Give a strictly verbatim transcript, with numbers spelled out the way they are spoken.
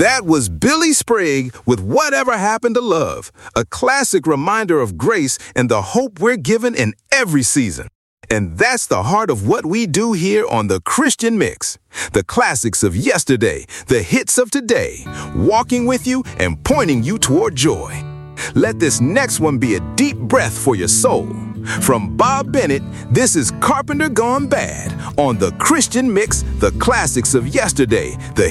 That was Billy Sprague with Whatever Happened to Love, a classic reminder of grace and the hope we're given in every season. And that's the heart of what we do here on The Christian Mix. The classics of yesterday, the hits of today, walking with you and pointing you toward joy. Let this next one be a deep breath for your soul. From Bob Bennett, this is Carpenter Gone Bad on The Christian Mix, the classics of yesterday, the